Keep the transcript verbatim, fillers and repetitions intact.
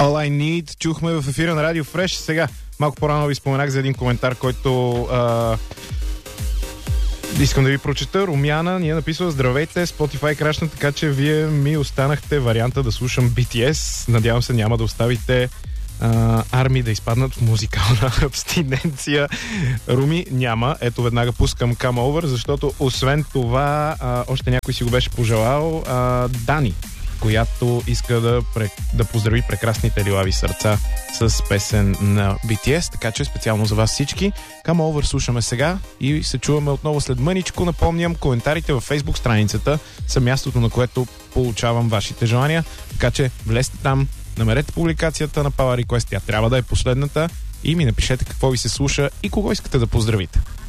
All I Need чухме в ефира на Радио Фреш. Сега, малко по-рано ви споменах за един коментар, който а, искам да ви прочета. Румяна ни е написала: здравейте, Spotify крашна, така че вие ми останахте варианта да слушам Би Ти Ес. Надявам се няма да оставите а, армии да изпаднат в музикална абстиненция. Руми, няма. Ето веднага пускам Come Over, защото освен това а, още някой си го беше пожелал. А, Дани, която иска да, да поздрави прекрасните лилави сърца с песен на Би Ти Ес, така че специално за вас всички. Come Over слушаме сега и се чуваме отново след мъничко. Напомням, коментарите във Facebook страницата са мястото, на което получавам вашите желания, така че влезте там, намерете публикацията на Power Request, тя трябва да е последната, и ми напишете какво ви се слуша и кого искате да поздравите.